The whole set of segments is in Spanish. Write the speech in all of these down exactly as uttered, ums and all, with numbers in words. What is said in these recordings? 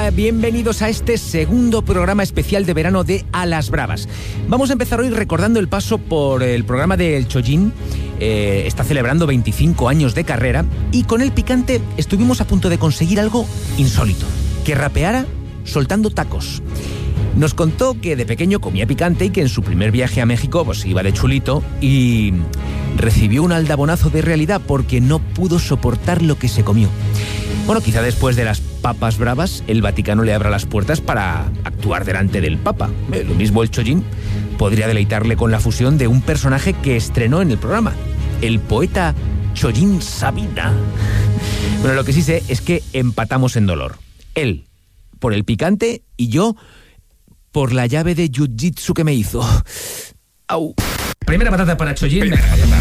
Hola, bienvenidos a este segundo programa especial de verano de A las Bravas. Vamos a empezar hoy recordando el paso por el programa de El Chollín. Eh, está celebrando veinticinco años de carrera y con El Picante estuvimos a punto de conseguir algo insólito, que rapeara soltando tacos. Nos contó que de pequeño comía picante y que en su primer viaje a México pues iba de chulito y recibió un aldabonazo de realidad porque no pudo soportar lo que se comió. Bueno, quizá después de las papas bravas el Vaticano le abra las puertas para actuar delante del Papa. Eh, lo mismo El Chollín podría deleitarle con la fusión de un personaje que estrenó en el programa, el poeta Chollín Sabina. Bueno, lo que sí sé es que empatamos en dolor. Él por el picante y yo por la llave de jiu-jitsu que me hizo. Au. Primera patata para Chollín. Primera patata.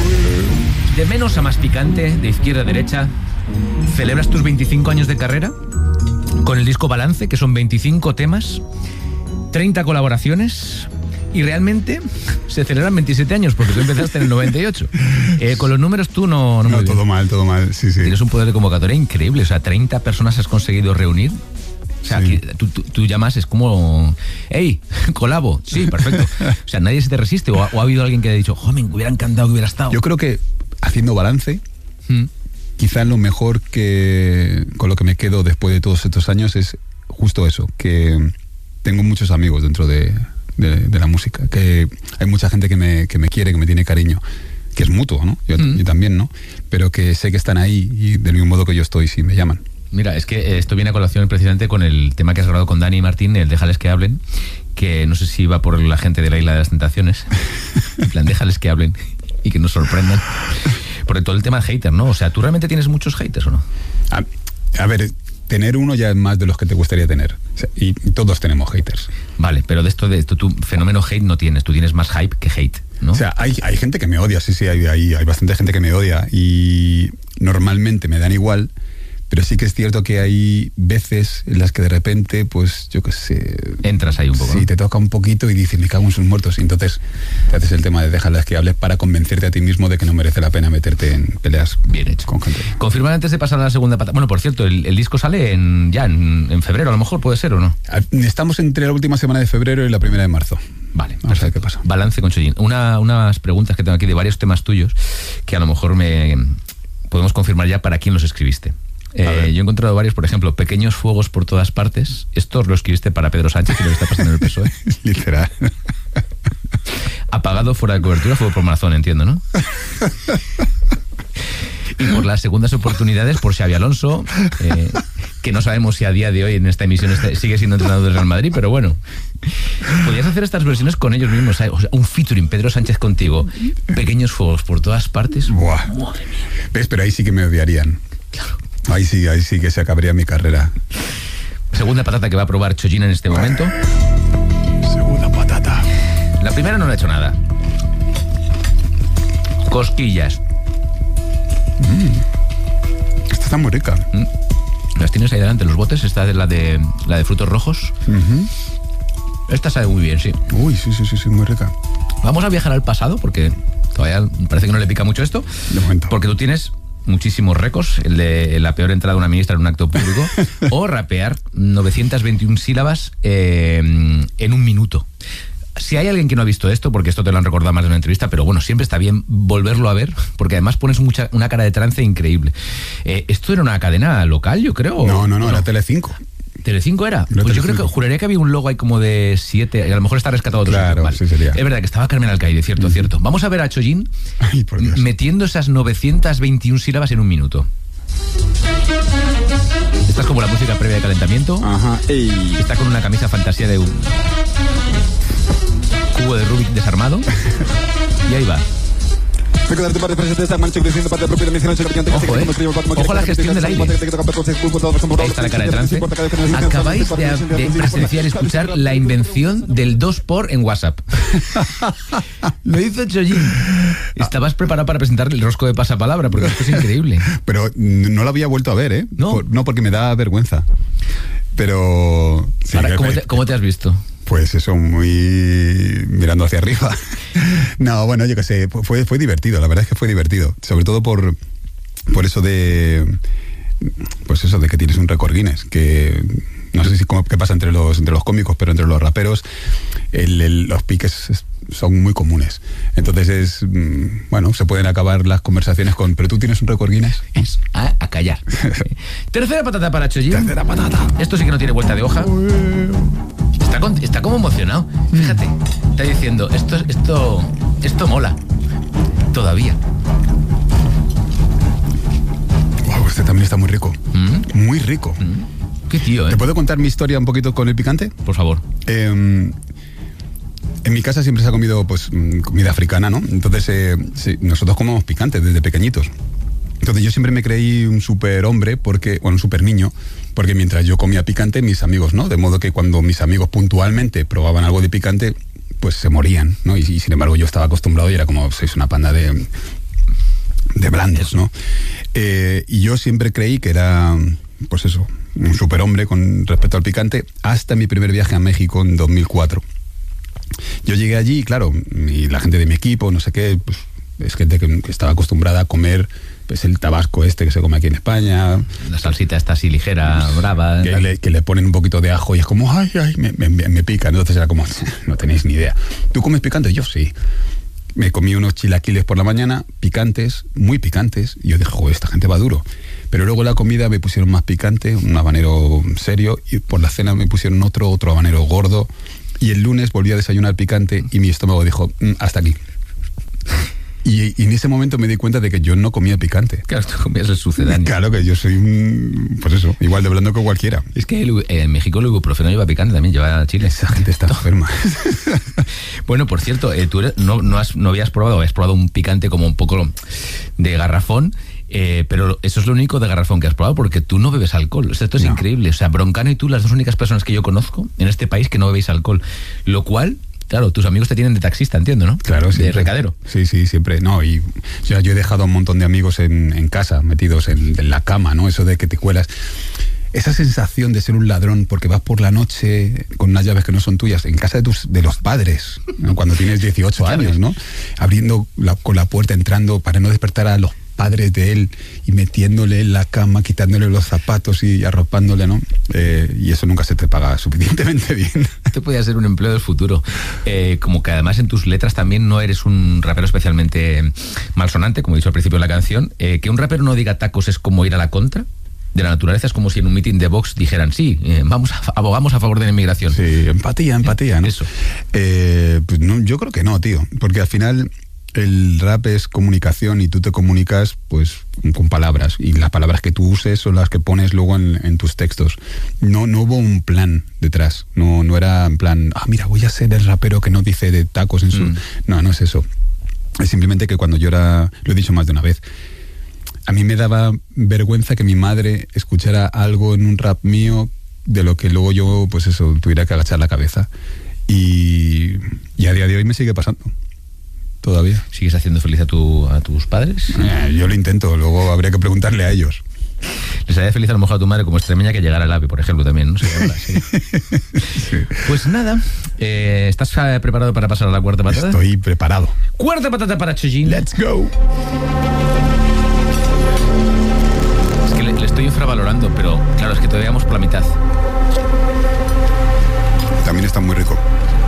De menos a más picante, de izquierda a derecha. ¿Celebras tus veinticinco años de carrera? Con el disco Balance, que son veinticinco temas, treinta colaboraciones, y realmente se celebran veintisiete años, porque tú empezaste en el noventa y ocho. Eh, con los números tú no... No, no todo mal, todo mal, sí, sí. Tienes un poder de convocatoria increíble, o sea, treinta personas has conseguido reunir. O sea, sí. tú, tú, tú llamas, es como... ¡Ey, colabo! Sí, perfecto. O sea, nadie se te resiste, o ha, o ha habido alguien que ha dicho, ¡joder, me hubiera encantado que hubiera estado! Yo creo que, haciendo balance... ¿Mm? Quizá lo mejor que con lo que me quedo después de todos estos años es justo eso, que tengo muchos amigos dentro de, de, de la música, que hay mucha gente que me, que me quiere, que me tiene cariño, que es mutuo, ¿no? Yo, mm. yo también, ¿no? Pero que sé que están ahí y del mismo modo que yo estoy si me llaman. Mira, es que esto viene a colación precisamente con el tema que has grabado con Dani y Martín, el Déjales que hablen, que no sé si va por la gente de la Isla de las Tentaciones, en plan, déjales que hablen y que nos sorprendan. Por todo el tema de hater, ¿no? O sea, ¿tú realmente tienes muchos haters o no? A, a ver, tener uno ya es más de los que te gustaría tener. O sea, y todos tenemos haters. Vale, pero de esto, de esto, tu fenómeno hate no tienes. Tú tienes más hype que hate, ¿no? O sea, hay, hay gente que me odia, sí, sí, hay, hay, hay bastante gente que me odia. Y normalmente me dan igual, pero sí que es cierto que hay veces en las que de repente, pues, yo qué sé... Entras ahí un poco, sí, ¿no? Te toca un poquito y dices, me cago en sus muertos. Y entonces te haces el tema de déjalas que hables para convencerte a ti mismo de que no merece la pena meterte en peleas. Bien hecho. Con gente. Confirmar antes de pasar a la segunda pata. Bueno, por cierto, el, el disco sale en, ya en, en febrero, a lo mejor, ¿puede ser o no? Estamos entre la última semana de febrero y la primera de marzo. Vale, vamos a ver qué pasa. Balance con Chollín. Una, unas preguntas que tengo aquí de varios temas tuyos que a lo mejor me podemos confirmar ya para quién los escribiste. Eh, yo he encontrado varios, por ejemplo, Pequeños fuegos por todas partes. Esto lo escribiste para Pedro Sánchez y lo que está pasando en el P S O E. Literal. Apagado fuera de cobertura fue por Marazón, entiendo, ¿no? Y por las segundas oportunidades por Xabi Alonso, eh, que no sabemos si a día de hoy en esta emisión este, sigue siendo entrenador del Real Madrid, pero bueno. Podrías hacer estas versiones con ellos mismos, ¿sabes? O sea, un featuring, Pedro Sánchez contigo, Pequeños fuegos por todas partes. Buah. Madre mía. ¿Ves? Pero ahí sí que me odiarían. Claro. Ahí sí, ahí sí que se acabaría mi carrera. Segunda patata que va a probar Chollín en este momento. Segunda patata. La primera no le ha hecho nada. Cosquillas. Mm. Esta está muy rica. Mm. Las tienes ahí delante, los botes. Esta es la de la de frutos rojos. Uh-huh. Esta sabe muy bien, sí. Uy, sí, sí, sí, sí, muy rica. Vamos a viajar al pasado porque todavía parece que no le pica mucho esto. De momento. Porque tú tienes muchísimos récords, el de la peor entrada de una ministra en un acto público, o rapear novecientas veintiuna sílabas eh, en un minuto. Si hay alguien que no ha visto esto, porque esto te lo han recordado más en una entrevista, pero bueno, siempre está bien volverlo a ver, porque además pones mucha, una cara de trance increíble. Eh, ¿Esto era una cadena local, yo creo? No, no, no, no. era Telecinco. ¿Telecinco era? Era pues Telecinco. Yo creo que juraría que había un logo ahí como de siete, y a lo mejor está rescatado otro Claro, vale. sí sería. Es verdad que estaba Carmen Alcaide, cierto, uh-huh. cierto. Vamos a ver a Chollín Ay, por Dios. metiendo esas novecientas veintiuna sílabas en un minuto. Esta es como la música previa de calentamiento. Ajá. Ey. Está con una camisa fantasía de un cubo de Rubik desarmado. Y ahí va. Ojo, eh. Ojo a la gestión del aire. Ahí está la cara de trance. Acabáis de, de presenciar y escuchar la invención del dos por en WhatsApp. Lo hizo Chollín. Estabas preparado para presentarle el rosco de pasapalabra, porque esto es increíble. Pero no lo había vuelto a ver, ¿eh? No, Por, no porque me da vergüenza. Pero... Sí, Ahora, ¿cómo, te, ¿Cómo te has visto? Pues eso, muy mirando hacia arriba. No, bueno, yo qué sé, fue, fue divertido, la verdad es que fue divertido. Sobre todo por, por eso de... Pues eso, de que tienes un récord Guinness, que, no sé si cómo, qué pasa entre los, entre los cómicos, pero entre los raperos el, el, los piques es, son muy comunes. Entonces es, bueno, se pueden acabar las conversaciones con, pero tú tienes un récord Guinness. Es a, a callar. Tercera patata para Chojin. Tercera patata. Esto sí que no tiene vuelta de hoja. Está, con, está como emocionado. Fíjate, está diciendo, esto, esto, esto mola. Todavía. Wow, este también está muy rico. ¿Mm? Muy rico. ¿Mm? Qué tío, ¿eh? ¿Te puedo contar mi historia un poquito con el picante? Por favor. Eh... En mi casa siempre se ha comido pues comida africana, ¿no? Entonces eh, sí, nosotros comemos picante desde pequeñitos. Entonces yo siempre me creí un super hombre, porque, bueno, un super niño, porque mientras yo comía picante, mis amigos, ¿no? De modo que cuando mis amigos puntualmente probaban algo de picante, pues se morían, ¿no? Y, y sin embargo yo estaba acostumbrado y era como, sois una panda de, de blandos, ¿no? Eh, y yo siempre creí que era, pues eso, un super hombre con respecto al picante, hasta mi primer viaje a México en dos mil cuatro. Yo llegué allí y claro, y la gente de mi equipo, no sé qué, pues, es gente que estaba acostumbrada a comer pues el tabasco este que se come aquí en España. La salsita está así ligera, brava. Que le, que le ponen un poquito de ajo y es como, ay, ay, me, me, me pica. Entonces era como, no tenéis ni idea. ¿Tú comes picante? Yo sí. Me comí unos chilaquiles por la mañana, picantes, muy picantes. Y yo dije, joder, esta gente va duro. Pero luego la comida me pusieron más picante, un habanero serio. Y por la cena me pusieron otro, otro habanero gordo. Y el lunes volví a desayunar picante y mi estómago dijo, mm, hasta aquí. Y, y en ese momento me di cuenta de que yo no comía picante. Claro, tú comías el sucedáneo. Claro que yo soy un, pues eso, igual de blando que cualquiera. Es que el, en México el ibuprofeno lleva picante también, lleva chile. Esa gente está enferma. Bueno, por cierto, eh, tú eres, no, no, has, no habías probado, habías probado un picante como un poco de garrafón. Eh, pero eso es lo único de garrafón que has probado, porque tú no bebes alcohol. O sea, esto es no. increíble. O sea, Broncano y tú, las dos únicas personas que yo conozco en este país que no bebéis alcohol. Lo cual, claro, tus amigos te tienen de taxista, entiendo, ¿no? Claro, sí. De recadero. Sí, sí, siempre. No, y o sea, yo he dejado a un montón de amigos en, en casa, metidos en, en la cama, ¿no? Eso de que te cuelas. Esa sensación de ser un ladrón porque vas por la noche con unas llaves que no son tuyas en casa de tus de los padres, ¿no? Cuando tienes dieciocho años, ¿no? Abriendo la, con la puerta, entrando para no despertar a los padres de él y metiéndole en la cama, quitándole los zapatos y arropándole, ¿no? Eh, y eso nunca se te paga suficientemente bien. Este podría ser un empleo del futuro. Eh, como que además en tus letras también no eres un rapero especialmente malsonante, como he dicho al principio de la canción. Eh, que un rapero no diga tacos es como ir a la contra de la naturaleza. Es como si en un mitin de Vox dijeran, sí, eh, vamos a, abogamos a favor de la inmigración. Sí, empatía, empatía, ¿no? Eso. Eh, pues no, yo creo que no, tío, porque al final el rap es comunicación y tú te comunicas pues con palabras, y las palabras que tú uses son las que pones luego en, en tus textos. No, no hubo un plan detrás, no, no era en plan, ah, mira, voy a ser el rapero que no dice de tacos en su... Mm. No, no es eso. Es simplemente que cuando yo era, lo he dicho más de una vez, a mí me daba vergüenza que mi madre escuchara algo en un rap mío de lo que luego yo, pues eso, tuviera que agachar la cabeza. Y, y a día de hoy me sigue pasando. Todavía. ¿Sigues haciendo feliz a, tu, a tus padres? Eh, yo lo intento, luego habría que preguntarle a ellos. Les haría feliz a lo mejor a tu madre como extremeña que llegara al AVE, por ejemplo, también, ¿no? Sí, sí. Sí. Pues nada, eh, ¿estás preparado para pasar a la cuarta patata? Estoy preparado. Cuarta patata para Chojin. Let's go. Es que le, le estoy infravalorando, pero claro, es que todavía vamos por la mitad. También está muy rico.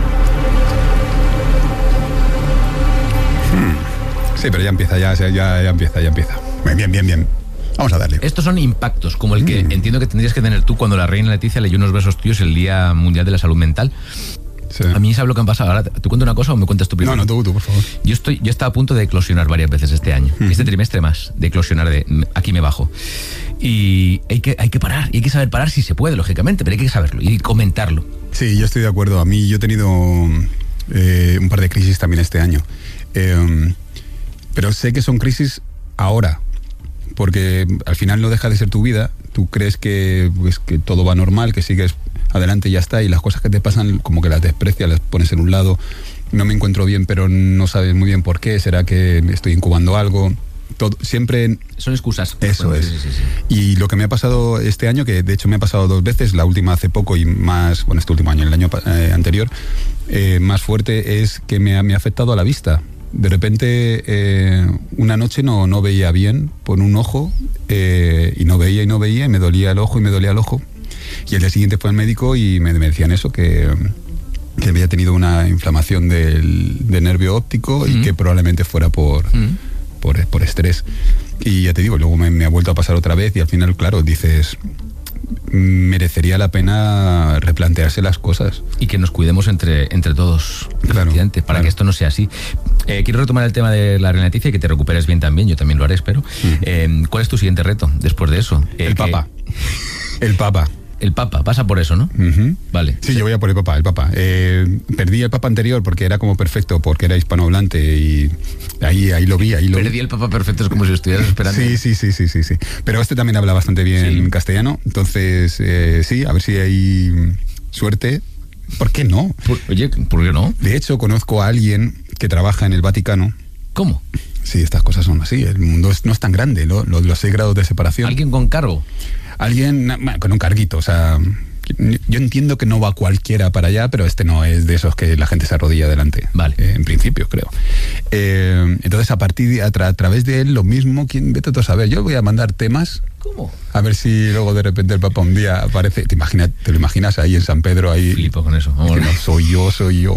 Sí, pero ya empieza, ya, ya, ya empieza, ya empieza. Bien, bien, bien. Vamos a darle. Estos son impactos, como el que mm. entiendo que tendrías que tener tú cuando la reina Leticia leyó unos versos tuyos el Día Mundial de la Salud Mental. Sí. A mí, ¿sabes lo que han pasado? Ahora, ¿te cuento una cosa o me cuentas tú primero? No, no, tú, tú, por favor. Yo estoy, yo estaba a punto de eclosionar varias veces este año. Mm. Este trimestre más, de eclosionar de aquí me bajo. Y hay que, hay que parar, y hay que saber parar si se puede, lógicamente, pero hay que saberlo y comentarlo. Sí, yo estoy de acuerdo. A mí, yo he tenido eh, un par de crisis también este año. Eh, Pero sé que son crisis ahora, porque al final no deja de ser tu vida. Tú crees que, pues, que todo va normal, que sigues adelante y ya está, y las cosas que te pasan como que las desprecias, las pones en un lado. No me encuentro bien, pero no sabes muy bien por qué. ¿Será que estoy incubando algo? Todo, siempre... Son excusas. Eso bueno, es. Sí, sí, sí. Y lo que me ha pasado este año, que de hecho me ha pasado dos veces, la última hace poco y más, bueno, este último año, el año eh, anterior, eh, más fuerte, es que me ha, me ha afectado a la vista. De repente, eh, una noche no, no veía bien por un ojo, eh, y no veía y no veía, y me dolía el ojo y me dolía el ojo. Y el día siguiente fue al médico y me, me decían eso, que, que había tenido una inflamación del, del nervio óptico y mm. que probablemente fuera por, mm. por, por estrés. Y ya te digo, luego me, me ha vuelto a pasar otra vez y al final, claro, dices... merecería la pena replantearse las cosas. Y que nos cuidemos entre, entre todos, claro, para claro. que esto no sea así. Eh, quiero retomar el tema de la Renaticia y que te recuperes bien también, yo también lo haré, espero. Mm. Eh, ¿Cuál es tu siguiente reto después de eso? Eh, el que... Papa. El Papa. El Papa, pasa por eso, ¿no? Uh-huh. Vale. Sí, yo voy a por el Papa, el Papa. Eh, perdí el Papa anterior porque era como perfecto, porque era hispanohablante y ahí, ahí lo vi, ahí lo Perdí vi. el Papa perfecto, es como si lo estuvieras esperando. Sí, sí, sí, sí, sí, sí. Pero este también habla bastante bien sí. castellano, entonces eh, sí, a ver si hay suerte. ¿Por qué no? Por, oye, ¿por qué no? De hecho, conozco a alguien que trabaja en el Vaticano. ¿Cómo? Sí, estas cosas son así. El mundo es, no es tan grande, ¿no? Los, los seis grados de separación. ¿Alguien con cargo? Alguien bueno, con un carguito, o sea... Yo entiendo que no va cualquiera para allá, pero este no es de esos que la gente se arrodilla delante. Vale. Eh, en principio, creo. Eh, entonces, a partir de, a, tra, a través de él, lo mismo, ¿quién vete tú a saber? Yo voy a mandar temas. ¿Cómo? A ver si luego de repente el Papa un día aparece. ¿Te, imaginas, te lo imaginas ahí en San Pedro? Ahí, flipo con eso. Vamos, no, soy yo, soy yo.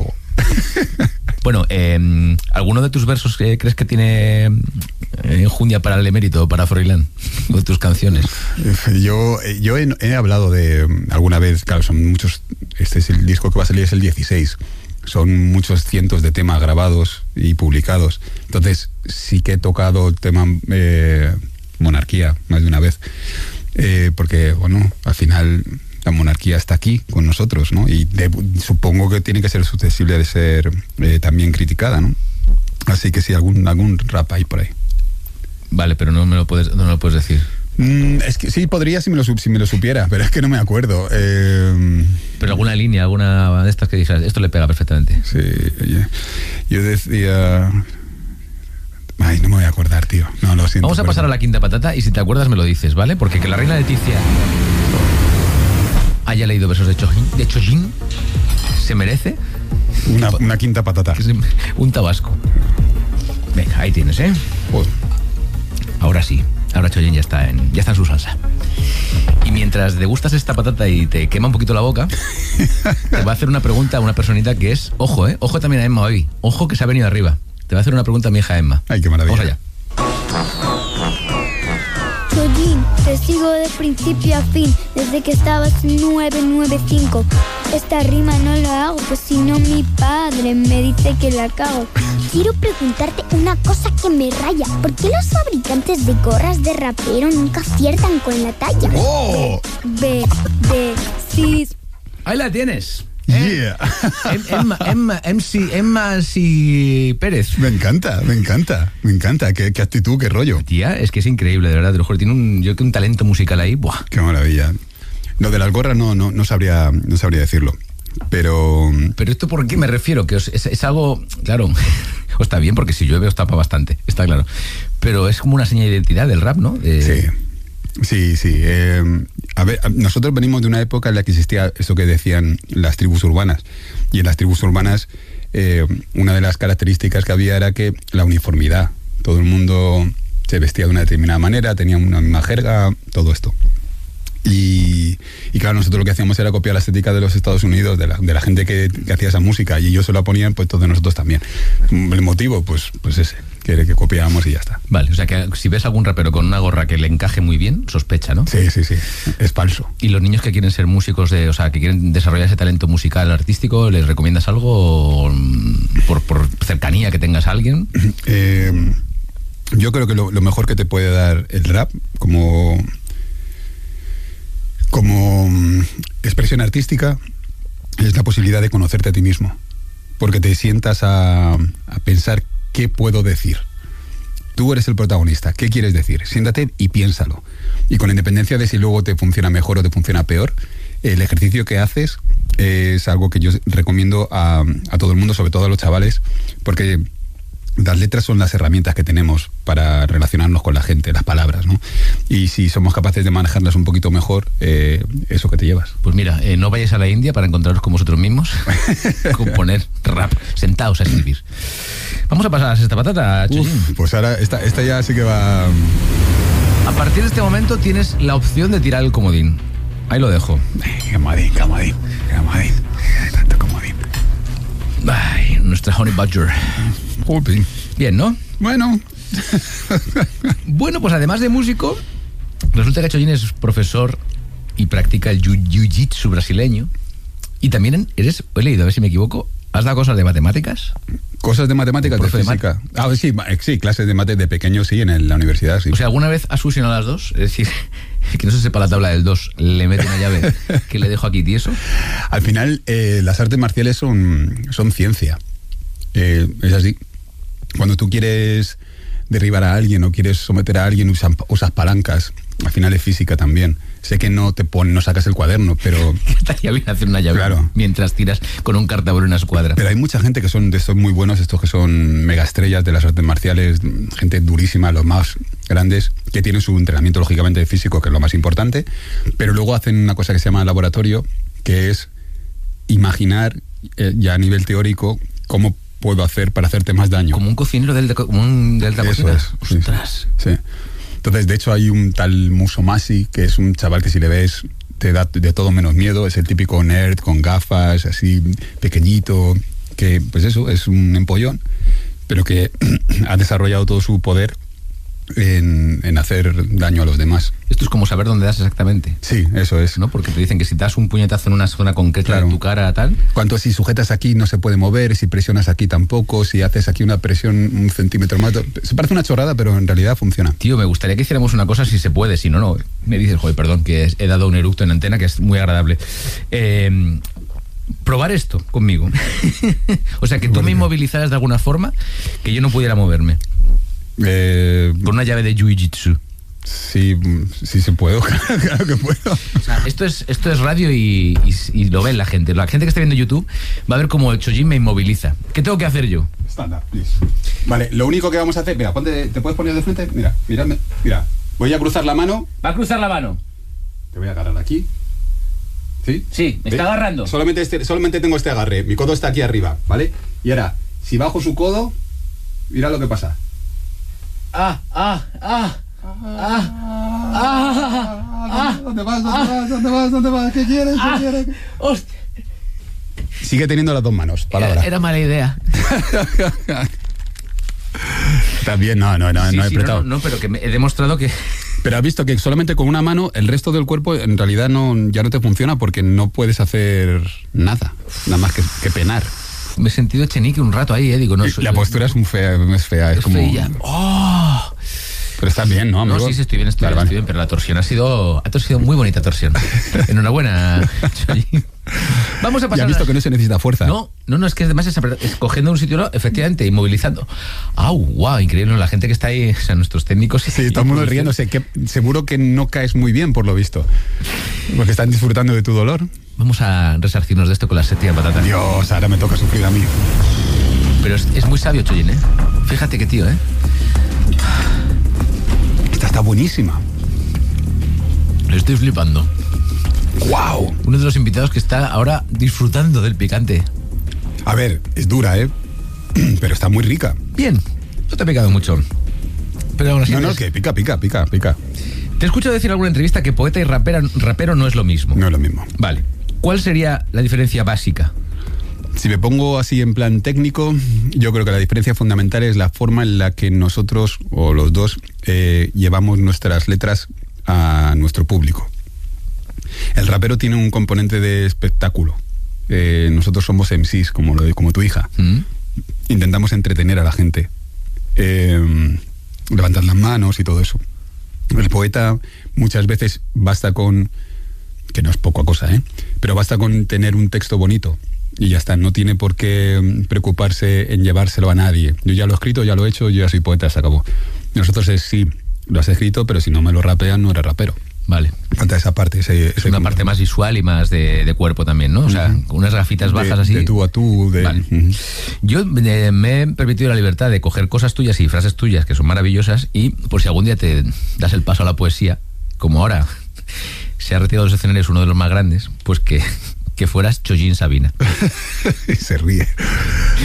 Bueno, eh, ¿alguno de tus versos eh, crees que tiene enjundia para el emérito, para Froilán? ¿O de tus canciones? Yo, yo he, he hablado de alguna vez, claro, son muchos, este es el disco que va a salir, es el dieciséis, son muchos cientos de temas grabados y publicados, entonces sí que he tocado el tema eh, monarquía más de una vez, eh, porque, bueno, al final... la monarquía está aquí con nosotros, ¿no? Y de, supongo que tiene que ser susceptible de ser eh, también criticada, ¿no? Así que sí, algún, algún rap hay por ahí. Vale, pero no me lo puedes, no me lo puedes decir. Mm, es que sí, podría si me, lo, si me lo supiera, pero es que no me acuerdo. Eh... Pero alguna línea, alguna de estas que dices, esto le pega perfectamente. Sí, oye, yo decía... Ay, no me voy a acordar, tío. No, lo siento. Vamos a pasar a la quinta patata y si te acuerdas me lo dices, ¿vale? Porque que la reina Leticia haya leído versos de Chojin, de Chojin se merece una, una quinta patata, un tabasco. Venga, ahí tienes, ¿eh? Pues. Ahora sí, ahora Chojin ya está en ya está en su salsa. Y mientras degustas esta patata y te quema un poquito la boca, te va a hacer una pregunta a una personita que es, ojo, ¿eh? Ojo también a Emma hoy, ojo que se ha venido arriba. Te va a hacer una pregunta a mi hija Emma. Ay, qué maravilla. Vamos allá. Chojin, te sigo de principio a fin, desde que estabas en nueve nueve cinco. Esta rima no la hago, pues si no mi padre me dice que la cago. Quiero preguntarte una cosa que me raya. ¿Por qué los fabricantes de gorras de rapero nunca aciertan con la talla? ¡Oh! B, D, C. Ahí la tienes. Yeah. Emma, Emma, M C, Emma C. Pérez. Me encanta, me encanta, me encanta. Qué, qué actitud, qué rollo. Tía, es que es increíble, de verdad. Te lo juro, tiene un, yo creo que un talento musical ahí. Buah. Qué maravilla. Lo de las gorras no, no, no sabría, no sabría decirlo. Pero. Pero esto, ¿por qué me refiero? Que os, es, es algo, claro, os está bien porque si llueve os tapa bastante, está claro. Pero es como una señal de identidad del rap, ¿no? De... Sí. Sí, sí. Eh, a ver, nosotros venimos de una época en la que existía eso que decían las tribus urbanas. Y en las tribus urbanas, eh, una de las características que había era que la uniformidad. Todo el mundo se vestía de una determinada manera, tenía una misma jerga, todo esto. Y, y claro, nosotros lo que hacíamos era copiar la estética de los Estados Unidos, de la, de la gente que, que hacía esa música, y ellos se la ponían, pues todos nosotros también. El motivo, pues, pues ese, que, que copiábamos y ya está. Vale, o sea que si ves algún rapero con una gorra que le encaje muy bien, sospecha, ¿no? Sí, sí, sí, es falso. ¿Y los niños que quieren ser músicos, de, o sea, que quieren desarrollar ese talento musical, artístico, les recomiendas algo o, por, por cercanía que tengas a alguien? Eh, yo creo que lo, lo mejor que te puede dar el rap, como... como expresión artística, es la posibilidad de conocerte a ti mismo, porque te sientas a, a pensar qué puedo decir. Tú eres el protagonista, ¿qué quieres decir? Siéntate y piénsalo. Y con independencia de si luego te funciona mejor o te funciona peor, el ejercicio que haces es algo que yo recomiendo a, a todo el mundo, sobre todo a los chavales, porque las letras son las herramientas que tenemos para relacionarnos con la gente, las palabras, ¿no? Y si somos capaces de manejarlas un poquito mejor, eh, eso que te llevas. Pues mira, eh, no vayáis a la India para encontraros con vosotros mismos, componer rap, sentaos a escribir. Vamos a pasar a la sexta patata, Chojin. Uf, pues ahora esta, esta ya sí que va... A partir de este momento tienes la opción de tirar el comodín. Ahí lo dejo. Qué modín, qué modín, qué modín. Tanto comodín. Ay, nuestra Honey Badger. Joder. Bien, ¿no? Bueno. Bueno, pues además de músico, resulta que Chojin es profesor y practica el jiu-jitsu brasileño. Y también eres, he leído, a ver si me equivoco, ¿has dado cosas de matemáticas? Cosas de matemáticas, de física. De ah, sí, sí, clases de mate de pequeño, sí, en el, la universidad, sí. O sea, ¿alguna vez has fusionado las dos? Es decir, que no se sepa la tabla del dos, le mete una llave que le dejo aquí tieso. Al final, eh, las artes marciales son, son ciencia. Eh, es así. Cuando tú quieres derribar a alguien o quieres someter a alguien, usas, usas palancas. Al final es física también. Sé que no te pon, no sacas el cuaderno, pero... Estaría bien hacer una llave, claro, mientras tiras con un cartabón en una escuadra. Pero hay mucha gente que son de estos muy buenos, estos que son mega estrellas de las artes marciales, gente durísima, los más grandes, que tienen su entrenamiento lógicamente físico, que es lo más importante, pero luego hacen una cosa que se llama laboratorio, que es imaginar eh, ya a nivel teórico cómo puedo hacer para hacerte más daño. Como un cocinero del, de, como un del de la cocina. Eso es. Ostras. Sí, sí. Entonces, de hecho, hay un tal Musomasi, que es un chaval que si le ves te da de todo menos miedo. Es el típico nerd con gafas, así pequeñito, que pues eso, es un empollón, pero que ha desarrollado todo su poder en, en hacer daño a los demás. Esto es como saber dónde das exactamente. Sí, eso es. ¿No? Porque te dicen que si das un puñetazo en una zona concreta, claro, de tu cara, tal... Cuanto si sujetas aquí no se puede mover, si presionas aquí tampoco, si haces aquí una presión un centímetro más... Se parece una chorrada, pero en realidad funciona. Tío, me gustaría que hiciéramos una cosa si se puede, si no, no. Me dices, joder, perdón, que he dado un eructo en antena, que es muy agradable. Eh... Probar esto conmigo. O sea, que tú me inmovilizaras de alguna forma que yo no pudiera moverme. Eh, Con una llave de jiu-jitsu. Sí, sí se puedo, claro que puedo. O sea, esto es, esto es radio y, y, y lo ve la gente. La gente que está viendo YouTube va a ver cómo el Chojin me inmoviliza. ¿Qué tengo que hacer yo? Stand up, please. Vale, lo único que vamos a hacer... Mira, ponte, ¿te puedes poner de frente? Mira, miradme. Mira, voy a cruzar la mano. ¿Va a cruzar la mano? Te voy a agarrar aquí. ¿Sí? Sí, me está ¿Eh? agarrando. Solamente, este, solamente tengo este agarre. Mi codo está aquí arriba, ¿vale? Y ahora, si bajo su codo, mira lo que pasa. Ah, ah, ah, ah, ah, ah. ¿Dónde vas? ¿Dónde vas? ¿Dónde vas? ¿Dónde vas? ¿Qué quieres? ¿Qué Ah, quieres? hostia. Sigue teniendo las dos manos, palabra. Era, era mala idea. También, no, no, no, Sí, no he sí, apretado. no, no, pero que me he demostrado que... Pero has visto que solamente con una mano el resto del cuerpo en realidad no, ya no te funciona porque no puedes hacer nada, nada más que, que penar. Me he sentido chenique un rato ahí, eh. Digo, no, soy, La postura es muy fea, es fea, es, es como... feilla. ¡Oh! Pero está bien, ¿no, amigo? No, sí, sí, estoy bien, estoy, Vale, bien, vale. estoy bien, pero la torsión ha sido, ha sido muy bonita torsión. Enhorabuena, Chojin. Vamos a pasar... Ya has visto que no se necesita fuerza. No, no, no, es que además es, es cogiendo un sitio, efectivamente, inmovilizando. ¡Au! ¡Wow! Increíble, ¿no? La gente que está ahí, o sea, nuestros técnicos... Sí, todo el mundo riéndose. Que seguro que no caes muy bien, por lo visto. Porque están disfrutando de tu dolor. Vamos a resarcirnos de esto con la séptima patata. Dios, ahora me toca sufrir a mí. Pero es, es muy sabio, Chojin, ¿eh? Fíjate qué tío, ¿eh? Esta está buenísima. Lo estoy flipando. ¡Wow! Uno de los invitados que está ahora disfrutando del picante. A ver, es dura, ¿eh? Pero está muy rica. Bien, no te ha picado mucho. Pero aún así... No, no, es- que pica, pica, pica, pica. Te he escuchado decir en alguna entrevista que poeta y rapera, rapero no es lo mismo. No es lo mismo. Vale. ¿Cuál sería la diferencia básica? Si me pongo así en plan técnico, yo creo que la diferencia fundamental es la forma en la que nosotros, o los dos, eh, llevamos nuestras letras a nuestro público. El rapero tiene un componente de espectáculo. Eh, nosotros somos M Cs, como, lo, como tu hija. ¿Mm? Intentamos entretener a la gente. Eh, levantar las manos y todo eso. El poeta muchas veces basta con, que no es poca cosa, ¿eh? Pero basta con tener un texto bonito y ya está, no tiene por qué preocuparse en llevárselo a nadie. Yo ya lo he escrito, ya lo he hecho, yo ya soy poeta, se acabó. Nosotros es sí, lo has escrito, pero si no me lo rapean, no eres rapero. Vale. Falta esa parte. Ese, Es una parte más visual y más de, de cuerpo también, ¿no? O sea, Ujú. con unas gafitas bajas de, así. de tú a tú. De, Vale. uh-huh. Yo eh, me he permitido la libertad de coger cosas tuyas y frases tuyas que son maravillosas y por si algún día te das el paso a la poesía, como ahora se ha retirado de los escenarios uno de los más grandes, pues que, que fueras Chojin Sabina. Y se ríe.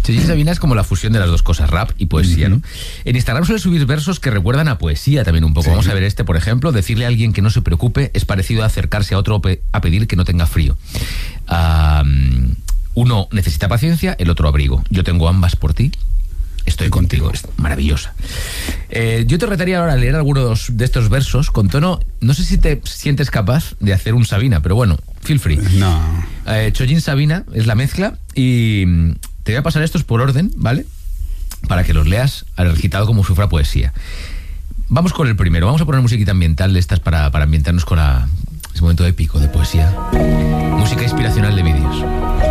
Chojin Sabina es como la fusión de las dos cosas, rap y poesía, ¿no? En Instagram suele subir versos que recuerdan a poesía también un poco. Sí. Vamos a ver este, por ejemplo. Decirle a alguien que no se preocupe es parecido a acercarse a otro a pedir que no tenga frío. Um, uno necesita paciencia, el otro abrigo. Yo tengo ambas por ti. Estoy contigo. Es maravillosa. Eh, yo te retaría ahora a leer algunos de estos versos con tono... No sé si te sientes capaz de hacer un Sabina, pero bueno, feel free. No. Eh, Chojin Sabina es la mezcla y... Te voy a pasar estos por orden, ¿vale? Para que los leas al recitado como si fuera poesía. Vamos con el primero. Vamos a poner musiquita ambiental de estas para, para ambientarnos con la, ese momento épico de poesía. Música inspiracional de vídeos.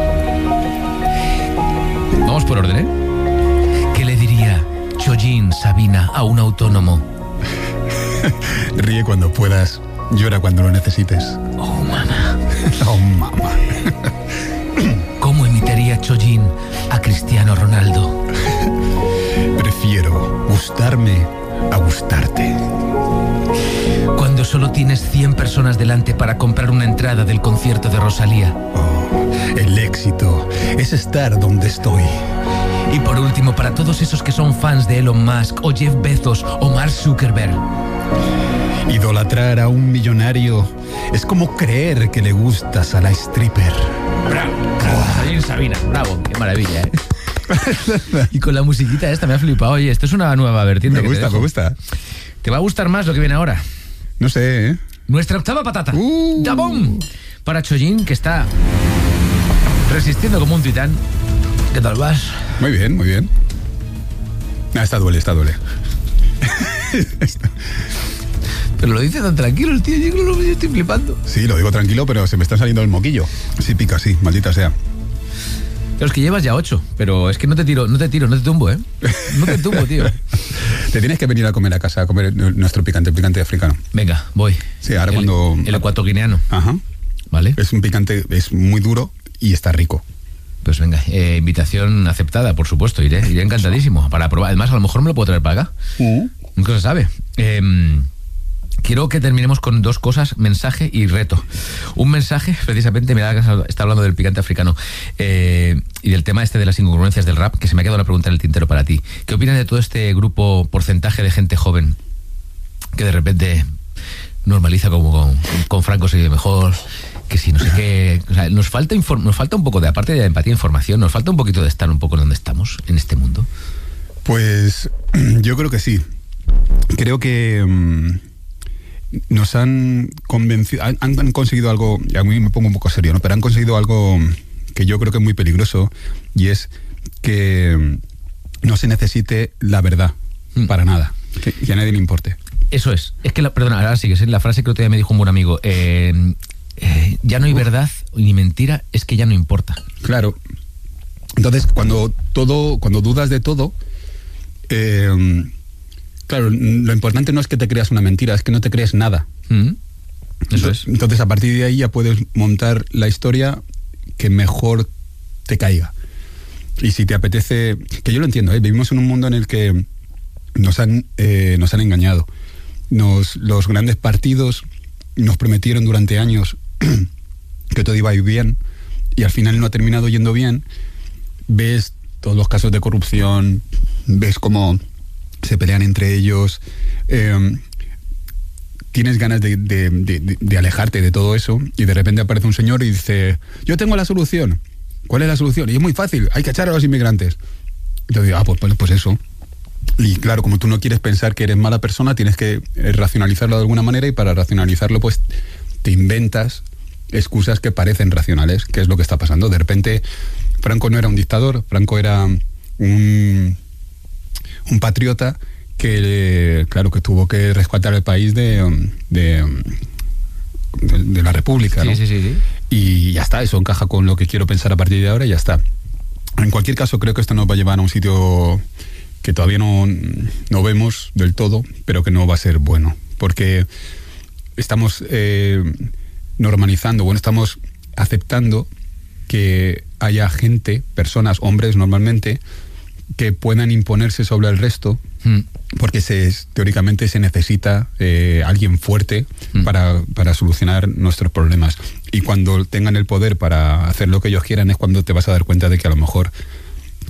Vamos por orden, ¿eh? ¿Qué le diría Chojin Sabina a un autónomo? Ríe cuando puedas, llora cuando lo necesites. Oh, mamá. Oh, mamá. ¿Cómo imitaría Chojin a Cristiano Ronaldo? Prefiero gustarme a gustarte. Cuando solo tienes cien personas delante para comprar una entrada del concierto de Rosalía. Oh, el éxito es estar donde estoy. Y por último, para todos esos que son fans de Elon Musk o Jeff Bezos o Mark Zuckerberg. Idolatrar a un millonario es como creer que le gustas a la stripper. Bravo, bravo, Chojin Sabina, bravo, qué maravilla, ¿eh? Y con la musiquita esta me ha flipado. Oye, esto es una nueva vertiente. Me gusta, me gusta. ¿Te va a gustar más lo que viene ahora? No sé, ¿eh? Nuestra octava patata. Uh. ¡Dabum! Para Chojin, que está resistiendo como un titán. ¿Qué tal vas? Muy bien, muy bien. Ah, está duele, está duele. Pero lo dice tan tranquilo el tío, yo creo que yo estoy flipando. Sí, lo digo tranquilo, pero se me está saliendo el moquillo. Sí pica, sí, maldita sea. Pero es que llevas ya ocho, pero es que no te tiro, no te tiro, no te tumbo, ¿eh? No te tumbo, tío. Te tienes que venir a comer a casa, a comer nuestro picante, el picante africano. Venga, voy. Sí, ahora el, cuando... El ecuatoguineano. Ajá. Vale. Es un picante, es muy duro y está rico. Pues venga, eh, invitación aceptada, por supuesto, iré, iré encantadísimo para probar. Además, a lo mejor me lo puedo traer para acá. Uh. Nunca se sabe. Eh... Quiero que terminemos con dos cosas, mensaje y reto. Un mensaje, precisamente, mira que está hablando del picante africano eh, y del tema este de las incongruencias del rap, que se me ha quedado una pregunta en el tintero para ti. ¿Qué opinas de todo este grupo, porcentaje de gente joven que de repente normaliza como con, con Franco se vive mejor, que si no sé qué... O sea, nos falta, inform- nos falta un poco de, aparte de empatía e información, nos falta un poquito de estar un poco en donde estamos, en este mundo. Pues yo creo que sí. Creo que... Um... nos han convencido, han, han conseguido algo, y a mí me pongo un poco serio, ¿no? Pero han conseguido algo que yo creo que es muy peligroso, y es que no se necesite la verdad mm. para nada, que, que a nadie le importe. Eso es, es que, la, perdona, ahora sí que es la frase que otro día me dijo un buen amigo, eh, eh, ya no hay verdad ni mentira, es que ya no importa. Claro. Entonces, cuando todo, cuando dudas de todo, eh, claro, lo importante no es que te creas una mentira, es que no te crees nada. Mm, eso es. Entonces, a partir de ahí ya puedes montar la historia que mejor te caiga. Y si te apetece... Que yo lo entiendo, ¿eh? Vivimos en un mundo en el que nos han, eh, nos han engañado. Nos, los grandes partidos nos prometieron durante años que todo iba a ir bien y al final no ha terminado yendo bien. Ves todos los casos de corrupción, ves cómo... se pelean entre ellos, eh, tienes ganas de, de, de, de alejarte de todo eso y de repente aparece un señor y dice, yo tengo la solución. ¿Cuál es la solución? Y es muy fácil, hay que echar a los inmigrantes. Y te digo, ah, pues, pues, pues eso. Y claro, como tú no quieres pensar que eres mala persona, tienes que racionalizarlo de alguna manera y para racionalizarlo pues te inventas excusas que parecen racionales, que es lo que está pasando. De repente, Franco no era un dictador, Franco era un... un patriota que, claro, que tuvo que rescatar el país de, de, de, de la República, ¿no? Sí, sí, sí, sí. Y ya está, eso encaja con lo que quiero pensar a partir de ahora y ya está. En cualquier caso, creo que esto nos va a llevar a un sitio que todavía no, no vemos del todo, pero que no va a ser bueno, porque estamos eh, normalizando, bueno, estamos aceptando que haya gente, personas, hombres normalmente, que puedan imponerse sobre el resto, mm. porque se, teóricamente se necesita eh, alguien fuerte mm. para, para solucionar nuestros problemas. Y cuando tengan el poder para hacer lo que ellos quieran es cuando te vas a dar cuenta de que a lo mejor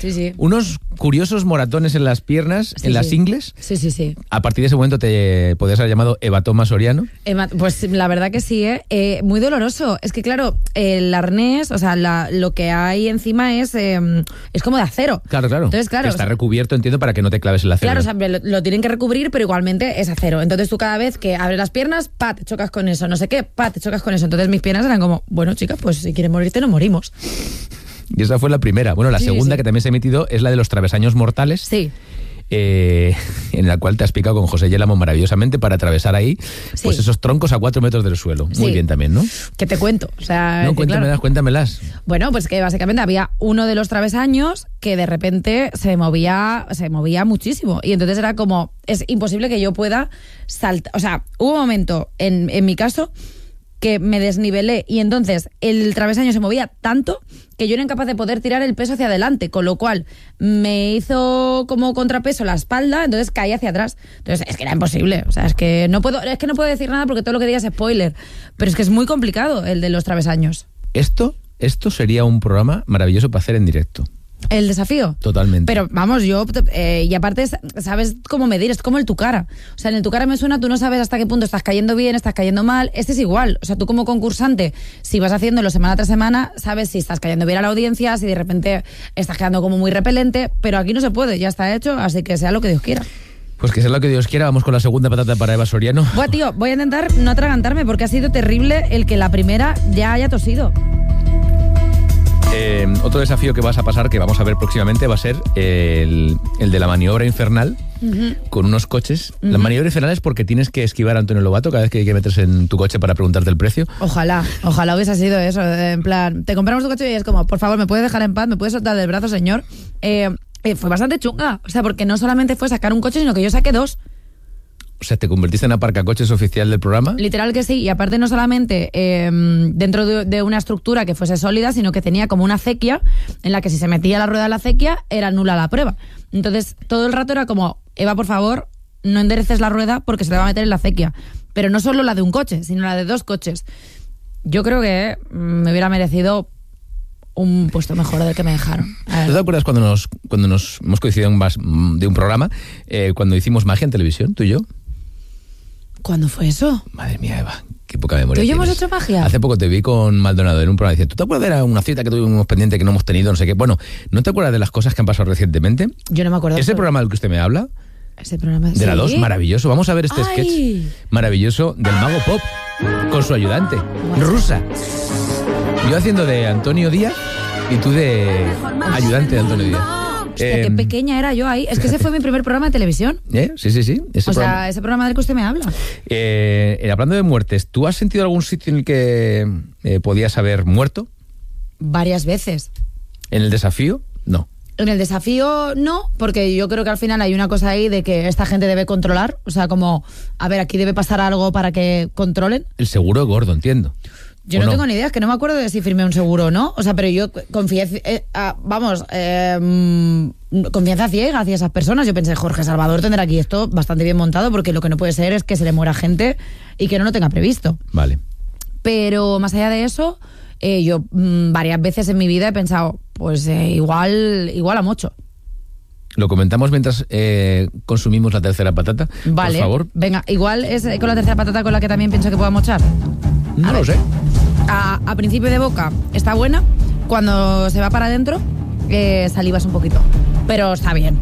Sí, sí. Unos curiosos moratones en las piernas, Sí, en las sí. ingles. Sí, sí, sí. A partir de ese momento te podías haber llamado hematoma soriano. Emma, Pues la verdad que sí, ¿eh? Eh, muy doloroso. Es que claro, el arnés, o sea, la- lo que hay encima es, eh, es como de acero. Claro, claro. Entonces, claro, Que está o sea- recubierto, entiendo, para que no te claves en la Claro, célula. o sea, lo, lo tienen que recubrir, pero igualmente es acero. Entonces tú cada vez que abres las piernas, pa, te chocas con eso, no sé qué, pa, te chocas con eso. Entonces mis piernas eran como, bueno, chica, pues si quieres morirte, no morimos. Y esa fue la primera. Bueno, la Sí, segunda sí. que también se ha emitido es la de los travesaños mortales. Sí. eh, en la cual te has picado con José Yélamo maravillosamente para atravesar ahí Sí. pues esos troncos a cuatro metros del suelo. Muy Sí. bien también, ¿no? Que te cuento. O sea, No, que, cuéntamelas, claro, cuéntamelas. bueno, pues que básicamente había uno de los travesaños que de repente se movía, se movía muchísimo. Y entonces era como, es imposible que yo pueda saltar. O sea, hubo un momento, en, en mi caso, que me desnivelé y entonces el travesaño se movía tanto que yo era incapaz de poder tirar el peso hacia adelante, con lo cual me hizo como contrapeso la espalda, entonces caí hacia atrás. Entonces es que era imposible, o sea, es que no puedo, es que no puedo decir nada porque todo lo que digas es spoiler, pero es que es muy complicado el de los travesaños. Esto, esto sería un programa maravilloso para hacer en directo. El desafío. Totalmente. Pero vamos, yo, eh, y aparte, sabes cómo medir, es como el tu cara. O sea, en el tu cara me suena, tú no sabes hasta qué punto estás cayendo bien, estás cayendo mal. Este es igual. O sea, tú como concursante, si vas haciéndolo semana tras semana, sabes si estás cayendo bien a la audiencia, si de repente estás quedando como muy repelente, pero aquí no se puede, ya está hecho, así que sea lo que Dios quiera. Pues que sea lo que Dios quiera, vamos con la segunda patata para Eva Soriano. Buah, tío, voy a intentar no atragantarme porque ha sido terrible el que la primera ya haya tosido. Eh, otro desafío que vas a pasar, que vamos a ver próximamente, va a ser el, el de la maniobra infernal Uh-huh. con unos coches. La Ujú. maniobra infernal es porque tienes que esquivar a Antonio Lobato cada vez que hay que meterse en tu coche para preguntarte el precio. Ojalá, ojalá hubiese sido eso. eh, En plan, te compramos tu coche y es como, por favor, ¿me puedes dejar en paz? ¿Me puedes soltar del brazo, señor? Eh, eh, fue bastante chunga. O sea, porque no solamente fue sacar un coche, sino que yo saqué dos. O sea, te convertiste en aparcacoches oficial del programa. Literal que sí. Y aparte, no solamente eh, dentro de, de una estructura que fuese sólida, sino que tenía como una acequia en la que si se metía la rueda de la acequia era nula la prueba. Entonces, todo el rato era como, Eva, por favor, no endereces la rueda porque se te va a meter en la acequia. Pero no solo la de un coche, sino la de dos coches. Yo creo que mm, me hubiera merecido un puesto mejor del que me dejaron. A ver. ¿Tú te acuerdas cuando nos, cuando nos hemos coincidido en más, de un programa, eh, cuando hicimos magia en televisión, tú y yo? ¿Cuándo fue eso? Madre mía, Eva, qué poca memoria ¿Tú y yo hemos tienes. hecho magia? Hace poco te vi con Maldonado en un programa diciendo, ¿tú te acuerdas de una cita que tuvimos pendiente que no hemos tenido, no sé qué? Bueno, ¿no te acuerdas de las cosas que han pasado recientemente? Yo no me acuerdo. Ese programa del que usted me habla, Ese programa de la ¿sí? dos, maravilloso. Vamos a ver este Ay. sketch maravilloso del Mago Pop con su ayudante, rusa. Yo haciendo de Antonio Díaz y tú de ayudante de Antonio Díaz. Hostia, Eh, qué pequeña era yo ahí. Es que ese fue mi primer programa de televisión. ¿eh? Sí, sí, sí. Ese O sea, programa. ese programa del que usted me habla. Eh, eh, hablando de muertes, ¿tú has sentido algún sitio en el que eh, podías haber muerto? Varias veces. ¿En el desafío? No. En el desafío no, porque yo creo que al final hay una cosa ahí de que esta gente debe controlar. O sea, como, a ver, aquí debe pasar algo para que controlen. El seguro gordo, entiendo. Yo ¿O no, no? tengo ni idea, es que no me acuerdo de si firmé un seguro o no. O sea, pero yo confié, eh, ah, vamos, eh, mm, confianza ciega hacia esas personas. Yo pensé, Jorge Salvador tendrá aquí esto bastante bien montado, porque lo que no puede ser es que se le muera gente y que no lo tenga previsto. Vale. Pero más allá de eso, eh, yo mm, varias veces en mi vida he pensado, pues eh, igual, igual a mucho. Lo comentamos mientras eh, consumimos la tercera patata. Vale. Por favor. Venga, igual es eh, con la tercera patata con la que también pienso que pueda mochar. No A lo ver. sé. A, a principio de boca está buena, cuando se va para adentro eh, salivas un poquito, pero está bien.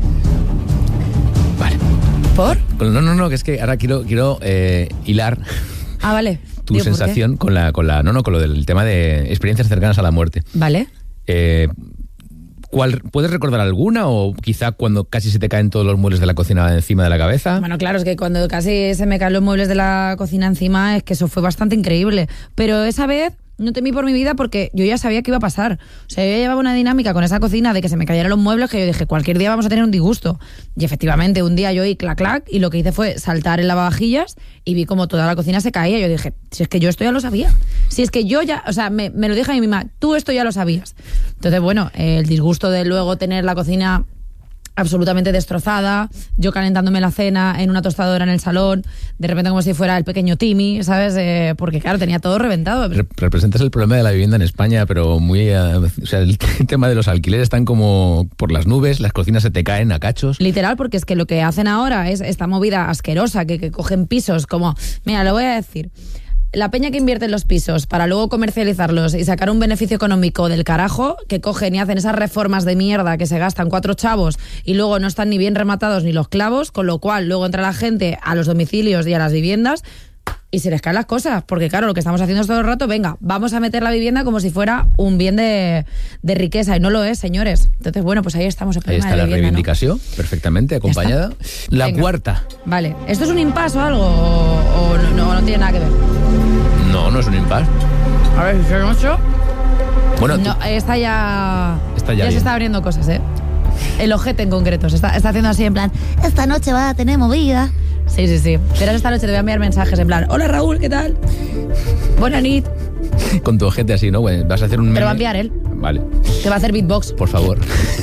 Vale. ¿Por? No, no, no, que es que ahora quiero, quiero eh, hilar Ah, vale. tu Digo, ¿por qué? sensación con la, con la, no, no, con lo del tema de experiencias cercanas a la muerte. Vale. Eh, ¿cuál, ¿Puedes recordar alguna o quizá cuando casi se te caen todos los muebles de la cocina encima de la cabeza? Bueno, claro, es que cuando casi se me caen los muebles de la cocina encima, es que eso fue bastante increíble. Pero esa vez no temí por mi vida porque yo ya sabía que iba a pasar. O sea, yo ya llevaba una dinámica con esa cocina de que se me cayeran los muebles que yo dije, cualquier día vamos a tener un disgusto. Y efectivamente, un día yo oí clac, clac, y lo que hice fue saltar en lavavajillas y vi como toda la cocina se caía. Yo dije, si es que yo esto ya lo sabía. Si es que yo ya, o sea, me, me lo dije a mi mamá, tú esto ya lo sabías. Entonces, bueno, eh, el disgusto de luego tener la cocina absolutamente destrozada, yo calentándome la cena en una tostadora en el salón, de repente como si fuera el pequeño Timmy, ¿sabes? Eh, porque claro, tenía todo reventado. Re- representas el problema de la vivienda en España, pero muy... Uh, o sea, el tema de los alquileres están como por las nubes, las cocinas se te caen a cachos. Literal, porque es que lo que hacen ahora es esta movida asquerosa, que, que cogen pisos como... Mira, lo voy a decir... La peña que invierte en los pisos para luego comercializarlos y sacar un beneficio económico del carajo, que cogen y hacen esas reformas de mierda que se gastan cuatro chavos y luego no están ni bien rematados ni los clavos, con lo cual luego entra la gente a los domicilios y a las viviendas y se les caen las cosas, porque claro, lo que estamos haciendo es todo el rato, venga, vamos a meter la vivienda como si fuera un bien de, de riqueza, y no lo es, señores. Entonces, bueno, pues ahí estamos. El Ahí está de la, la vivienda, reivindicación, ¿no? Perfectamente acompañada. La Venga. cuarta. Vale, ¿esto es un impasse o algo? ¿O, o no, no, no tiene nada que ver? No, no es un impasse. A ver, si son ocho... Bueno, No, tú- esta ya... Está ya se bien. está abriendo cosas, ¿eh? El ojete en concreto. Se está, está haciendo así en plan, esta noche va a tener movida. Sí, sí, sí. Verás, esta noche te voy a enviar mensajes en plan, hola Raúl, ¿qué tal? Buena nit. con tu ojete así, ¿no? Bueno, vas a hacer un... Te meme. lo va a enviar él. Vale. Te va a hacer beatbox. Por favor.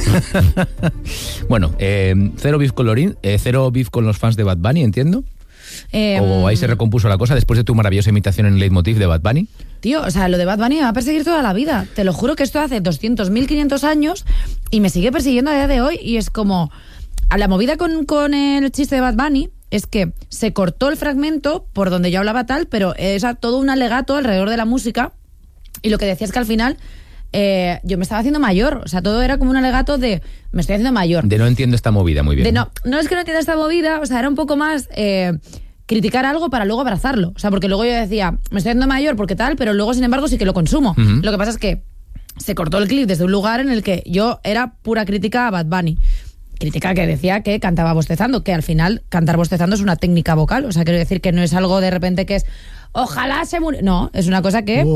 Bueno, eh, cero beef con Lorin, eh, cero beef con los fans de Bad Bunny, entiendo. Eh, O ahí se recompuso la cosa después de tu maravillosa imitación en Leitmotiv de Bad Bunny. Tío, o sea, lo de Bad Bunny me va a perseguir toda la vida. Te lo juro que esto hace doscientos mil quinientos años y me sigue persiguiendo a día de hoy. Y es como... A la movida con, con el chiste de Bad Bunny es que se cortó el fragmento por donde yo hablaba tal, pero es todo un alegato alrededor de la música. Y lo que decía es que al final eh, yo me estaba haciendo mayor. O sea, todo era como un alegato de me estoy haciendo mayor. De no entiendo esta movida muy bien. De no, no es que no entienda esta movida, o sea, era un poco más eh, criticar algo para luego abrazarlo. O sea, porque luego yo decía, me estoy haciendo mayor porque tal, pero luego, sin embargo, sí que lo consumo. Ujú. Lo que pasa es que se cortó el clip desde un lugar en el que yo era pura crítica a Bad Bunny. Crítica que decía que cantaba bostezando, que al final cantar bostezando es una técnica vocal. O sea, quiero decir que no es algo de repente que es ojalá se muriera. No, es una cosa que...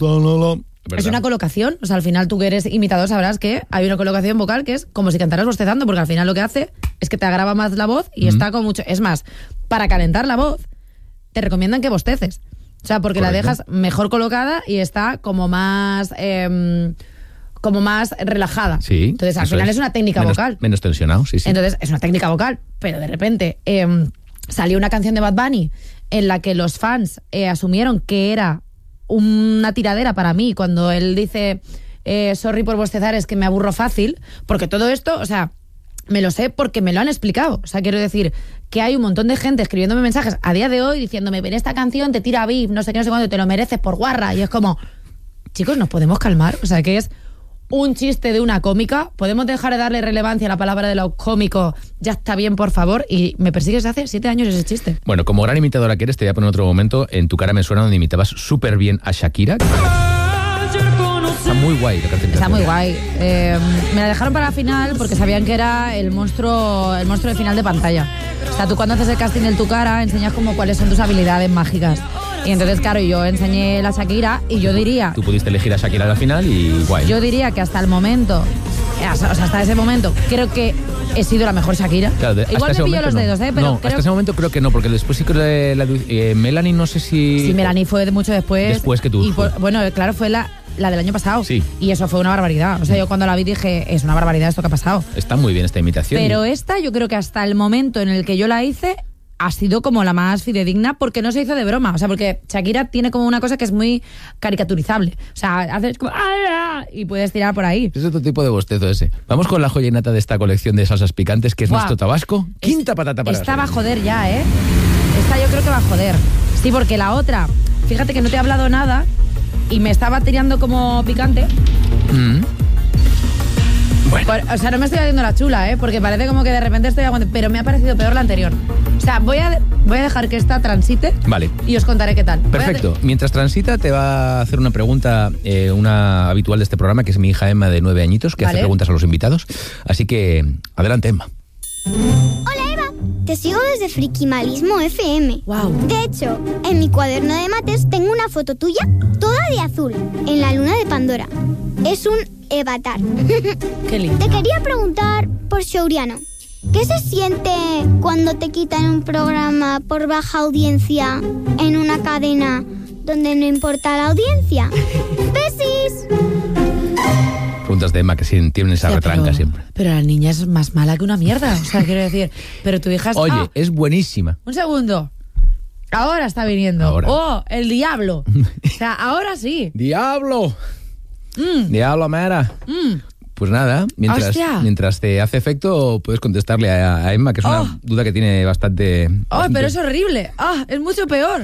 Es una colocación, o sea, al final tú que eres imitador sabrás que hay una colocación vocal que es como si cantaras bostezando, porque al final lo que hace es que te agrava más la voz y Mm. está con mucho... Es más, para calentar la voz te recomiendan que bosteces. O sea, porque Correcto. la dejas mejor colocada y está como más... Eh, como más relajada. Sí. Entonces, al eso final es, una técnica menos, vocal. Menos tensionado, sí, sí. Entonces, es una técnica vocal, pero de repente eh, salió una canción de Bad Bunny en la que los fans eh, asumieron que era una tiradera para mí cuando él dice eh, sorry por bostezar, es que me aburro fácil, porque todo esto, o sea, me lo sé porque me lo han explicado. O sea, quiero decir que hay un montón de gente escribiéndome mensajes a día de hoy diciéndome, ven, esta canción te tira beef, no sé qué, no sé cuándo, te lo mereces por guarra. Y es como, chicos, nos podemos calmar. O sea, que es un chiste de una cómica, podemos dejar de darle relevancia a la palabra de lo cómico, ya está bien, por favor. Y me persigues hace siete años ese chiste. Bueno, como gran imitadora que eres, te voy a poner otro momento. En Tu cara me suena, donde imitabas súper bien a Shakira. Está muy guay la canción. Está muy guay. Eh, me la dejaron para la final porque sabían que era el monstruo, el monstruo de final de pantalla. O sea, tú cuando haces el casting en Tu cara enseñas como cuáles son tus habilidades mágicas. Y entonces, claro, yo enseñé la Shakira y yo diría... Tú pudiste elegir a Shakira a la final y guay. Yo diría que hasta el momento, o sea, hasta ese momento, creo que he sido la mejor Shakira. Claro, de- Igual hasta me ese pillo los momento no. dedos, ¿eh? Pero no, creo hasta ese momento creo que no, porque después sí que la, la- eh, Melanie no sé si... Sí, Melanie fue de mucho después. Después que tú. Y por- bueno, claro, fue la, la del año pasado. Sí. Y eso fue una barbaridad. O sea, yo cuando la vi dije, es una barbaridad esto que ha pasado. Está muy bien esta imitación. Pero esta, yo creo que hasta el momento en el que yo la hice, ha sido como la más fidedigna porque no se hizo de broma. O sea, porque Shakira tiene como una cosa que es muy caricaturizable. O sea, haces como... ¡ah! Y puedes tirar por ahí. Es otro tipo de bostezo ese. Vamos con la joya y nata de esta colección de salsas picantes, que es Buah. nuestro Tabasco. Quinta patata para Esta va a Sonia. joder ya, ¿eh? Esta yo creo que va a joder. Sí, porque la otra, fíjate que no te he hablado nada y me estaba tirando como picante. Mm. Bueno, Por- o sea, no me estoy haciendo la chula, ¿eh? Porque parece como que de repente estoy aguantando. Pero me ha parecido peor la anterior. O sea, voy a, voy a dejar que esta transite vale. y os contaré qué tal. Voy a Perfecto. Mientras transita, te va a hacer una pregunta, eh, una habitual de este programa, que es mi hija Emma, de nueve añitos, que Vale. hace preguntas a los invitados. Así que, adelante, Emma. Hola Eva, te sigo desde Frikimalismo F M. Wow. De hecho, en mi cuaderno de mates tengo una foto tuya toda de azul, en la luna de Pandora. Es un avatar. Qué lindo. Te quería preguntar por Shouriano. ¿Qué se siente cuando te quitan un programa por baja audiencia en una cadena donde no importa la audiencia? ¡Besis! Pregunta preguntas de Emma que sí tienen esa Ya, retranca pero, siempre. Pero la niña es más mala que una mierda. O sea, quiero decir, pero tu hija es... Oye, ah, es buenísima. un segundo. Ahora está viniendo. Ahora. ¡Oh, el diablo! O sea, ahora sí. ¡Diablo! Mm, ¡Diablo, Mara! mm. Pues nada, mientras, Hostia. mientras te hace efecto, puedes contestarle a, a Emma, que es una Oh. duda que tiene bastante... ¡Oh, bastante- pero es horrible! ¡Ah, es mucho peor!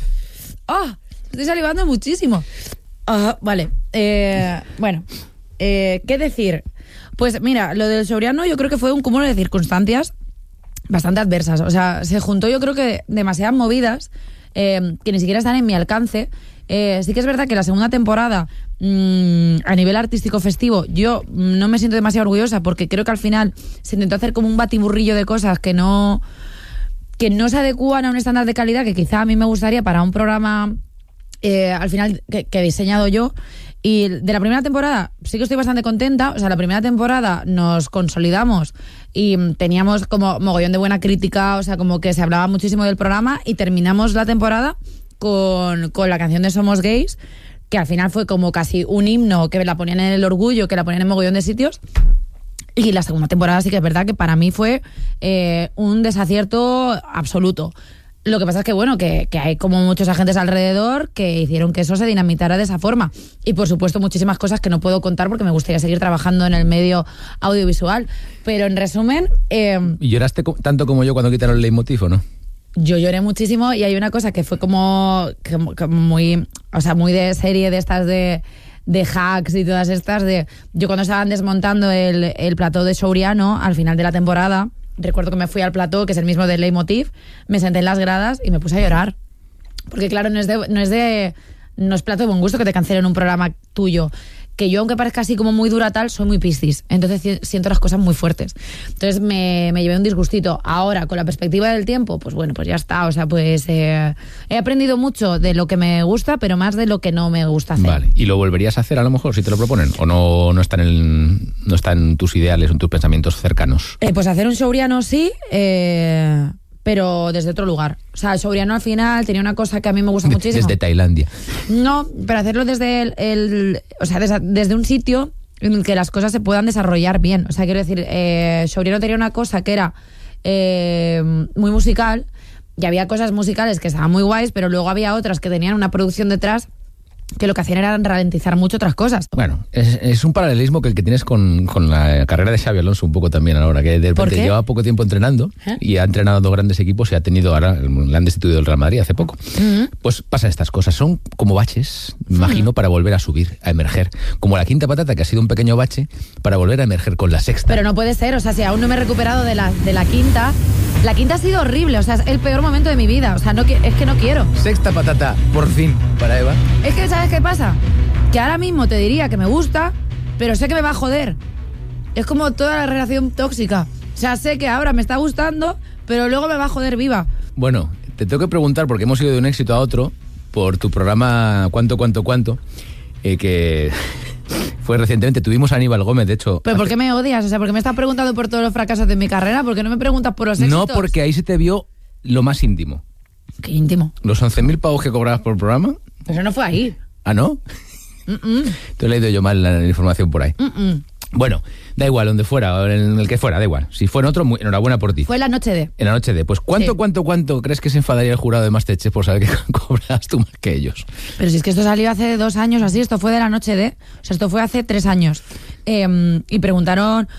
¡Ah, estoy salivando muchísimo! Ah, vale. Eh, bueno, eh, ¿qué decir? Pues mira, lo del Soriano yo creo que fue un cúmulo de circunstancias bastante adversas. O sea, se juntó yo creo que demasiadas movidas eh, que ni siquiera están en mi alcance. Eh, sí que es verdad que la segunda temporada, mmm, a nivel artístico festivo, yo no me siento demasiado orgullosa porque creo que al final se intentó hacer como un batiburrillo de cosas que no, que no se adecúan a un estándar de calidad que quizá a mí me gustaría para un programa eh, al final que, que he diseñado yo. Y de la primera temporada sí que estoy bastante contenta. O sea, la primera temporada nos consolidamos y mm, teníamos como mogollón de buena crítica, o sea, como que se hablaba muchísimo del programa, y terminamos la temporada con, con la canción de Somos Gays, que al final fue como casi un himno, que la ponían en El Orgullo, que la ponían en mogollón de sitios. Y la segunda temporada sí que es verdad que para mí fue eh, un desacierto absoluto. Lo que pasa es que, bueno, que, que hay como muchos agentes alrededor que hicieron que eso se dinamitara de esa forma. Y, por supuesto, muchísimas cosas que no puedo contar porque me gustaría seguir trabajando en el medio audiovisual. Pero, en resumen, eh, ¿Y lloraste co- tanto como yo cuando quitaron el leitmotiv o no? yo lloré muchísimo, y hay una cosa que fue como, como, como muy, o sea, muy de serie de estas de, de hacks y todas estas. De yo cuando estaban desmontando el, el plató de Soriano al final de la temporada, recuerdo que me fui al plató, que es el mismo de Leitmotiv, me senté en las gradas y me puse a llorar. Porque claro, no es de, no es de, no es plato de buen gusto que te cancelen un programa tuyo. Que yo, aunque parezca así como muy dura tal, soy muy piscis. Entonces ci- siento las cosas muy fuertes. Entonces me, me llevé un disgustito. Ahora, con la perspectiva del tiempo, pues bueno, pues ya está. O sea, pues eh, he aprendido mucho de lo que me gusta, pero más de lo que no me gusta hacer. Vale. ¿Y lo volverías a hacer a lo mejor si te lo proponen? ¿O no, no, está, en el, no está en tus ideales o en tus pensamientos cercanos? Eh, pues hacer un Soriano sí, eh, pero desde otro lugar. O sea, el Soriano al final tenía una cosa que a mí me gusta muchísimo. Desde Tailandia. No, pero hacerlo desde el, el- o sea, desde, desde un sitio en el que las cosas se puedan desarrollar bien. O sea, quiero decir, eh, Soriano tenía una cosa que era eh, muy musical, y había cosas musicales que estaban muy guays, pero luego había otras que tenían una producción detrás que lo que hacían era ralentizar mucho otras cosas. Bueno, es, es un paralelismo que el que tienes con, con la carrera de Xabi Alonso un poco también ahora, que de ¿Por repente qué? lleva poco tiempo entrenando ¿Eh? y ha entrenado dos grandes equipos y ha tenido ahora, le han destituido del Real Madrid hace poco. Ujú. Pues pasan estas cosas, son como baches, me imagino, para volver a subir, a emerger. Como la quinta patata, que ha sido un pequeño bache, para volver a emerger con la sexta. Pero no puede ser, o sea, si aún no me he recuperado de la, de la quinta, la quinta ha sido horrible, o sea, es el peor momento de mi vida, o sea, no, qui- es que no quiero. Sexta patata, por fin, para Eva. Es que, ¿sabes qué pasa? Que ahora mismo te diría que me gusta, pero sé que me va a joder. Es como toda la relación tóxica. O sea, sé que ahora me está gustando, pero luego me va a joder viva. Bueno, te tengo que preguntar, porque hemos ido de un éxito a otro, por tu programa Cuánto, Cuánto, Cuánto, eh, que fue recientemente. Tuvimos a Aníbal Gómez, de hecho. ¿Pero por qué me odias? O sea, ¿por qué me estás preguntando por todos los fracasos de mi carrera? ¿Por qué no me preguntas por los éxitos? No, porque ahí se te vio lo más íntimo. Qué íntimo. Los once mil pavos que cobrabas por programa. Pero no fue ahí. ¿Ah, no? Mm-mm, Te he leído yo mal la, la información por ahí. mm-mm. Bueno, da igual, donde fuera, en el que fuera, da igual. Si fuera otro, muy, enhorabuena por ti. Fue la noche de... En la noche de, pues, ¿cuánto, Sí. cuánto, cuánto crees que se enfadaría el jurado de Masterchef por saber que cobras tú más que ellos? Pero si es que esto salió hace dos años así, esto fue de la noche de... O sea, esto fue hace tres años. Eh, y preguntaron...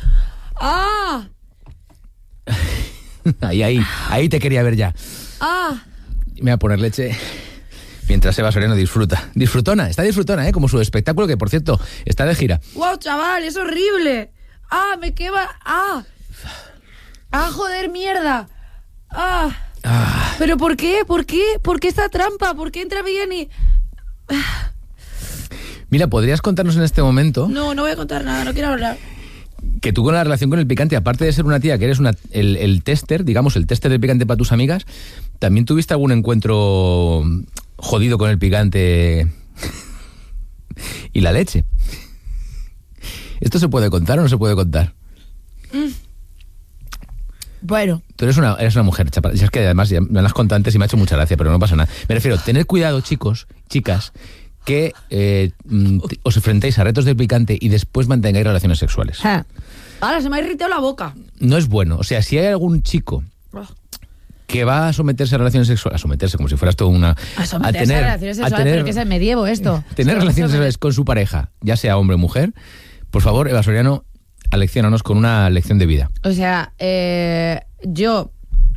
¡Ah! Ahí, ahí, ahí te quería ver ya. ¡Ah! Me voy a poner leche mientras Eva Soriano disfruta. Disfrutona, está disfrutona, ¿eh? Como su espectáculo, que por cierto, está de gira. ¡Wow, chaval! ¡Es horrible! ¡Ah, me quema! ¡Ah! ¡Ah, joder, mierda! ¡Ah! Ah, ¿Pero por qué? ¿Por qué? ¿Por qué esta trampa? ¿Por qué entra bien y...? mira, ¿podrías contarnos en este momento No, no voy a contar nada, no quiero hablar. que tú con la relación con el picante, aparte de ser una tía que eres una, el, el tester, digamos, el tester del picante para tus amigas, también tuviste algún encuentro jodido con el picante y la leche? ¿Esto se puede contar o no se puede contar? Bueno, Tú eres una, eres una mujer, chapa. Si es que además ya me las has contado antes y me ha hecho mucha gracia, pero no pasa nada. Me refiero, tener cuidado, chicos, chicas, que eh, os enfrentéis a retos del picante y después mantengáis relaciones sexuales. Ja. Ahora se me ha irritado la boca. No es bueno. O sea, si hay algún chico que va a someterse a relaciones sexuales, a someterse como si fueras todo una... A someterse a, tener, a relaciones sexuales, a tener, pero que es el medievo esto. Tener sí, relaciones sexuales con su pareja, ya sea hombre o mujer, por favor, Eva Soriano, alecciónanos con una lección de vida. O sea, eh, yo...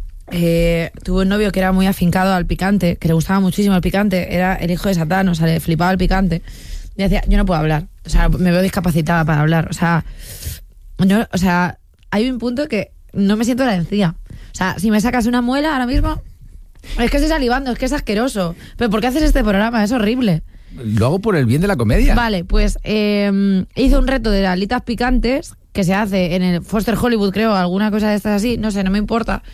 Eh, tuve un novio que era muy afincado al picante, que le gustaba muchísimo el picante, era el hijo de Satán, o sea, le flipaba el picante. Y decía, yo no puedo hablar, o sea, me veo discapacitada para hablar, o sea, yo, o sea, hay un punto que no me siento la encía. O sea, si me sacas una muela ahora mismo, es que estoy salivando, es que es asqueroso. Pero ¿por qué haces este programa? Es horrible. Lo hago por el bien de la comedia. Vale, pues eh, hice un reto de alitas picantes que se hace en el Foster Hollywood, creo, alguna cosa de estas así, no sé, no me importa.